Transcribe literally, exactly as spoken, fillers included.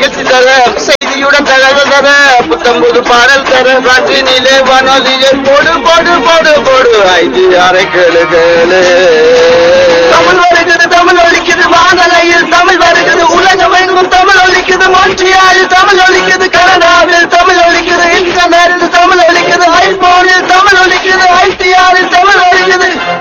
நிகழ்ச்சி தர செய்தியுடன் தகவல் தர புத்தம்புது பாடல் தர காற்றினிலே வானொலியை போடு போடு போடு போடு ஐந்து அரை கேளு கேளு தமிழ் வருகிறது தமிழ் ஒழிக்குது வானலையில் தமிழ் வருகிறது